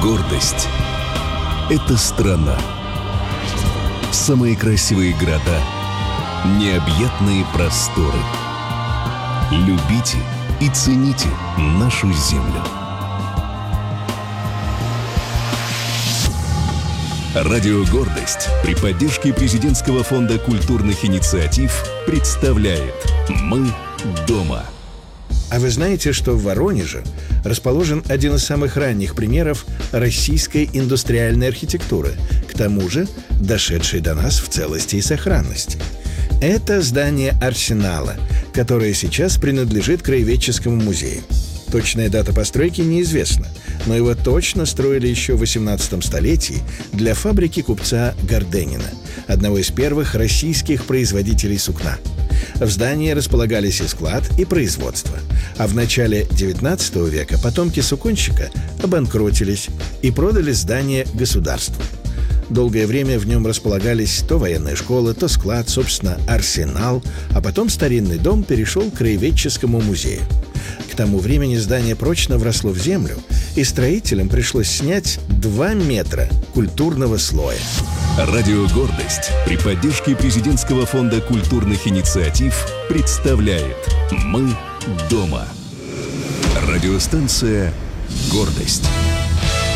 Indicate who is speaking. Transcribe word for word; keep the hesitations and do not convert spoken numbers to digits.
Speaker 1: Гордость — это страна. Самые красивые города, необъятные просторы. Любите и цените нашу землю. Радио «Гордость» при поддержке Президентского фонда культурных инициатив представляет «Мы дома».
Speaker 2: А вы знаете, что в Воронеже расположен один из самых ранних примеров российской индустриальной архитектуры, к тому же дошедшей до нас в целости и сохранности? Это здание Арсенала, которое сейчас принадлежит Краеведческому музею. Точная дата постройки неизвестна, но его точно строили еще в восемнадцатом столетии для фабрики купца Горденина, одного из первых российских производителей сукна. В здании располагались и склад, и производство. А в начале девятнадцатого века потомки суконщика обанкротились и продали здание государству. Долгое время в нем располагались то военная школа, то склад, собственно, арсенал, а потом старинный дом перешел к Краеведческому музею. К тому времени здание прочно вросло в землю, и строителям пришлось снять два метра культурного слоя.
Speaker 1: Радио «Гордость» при поддержке Президентского фонда культурных инициатив представляет «Мы дома». Радиостанция «Гордость».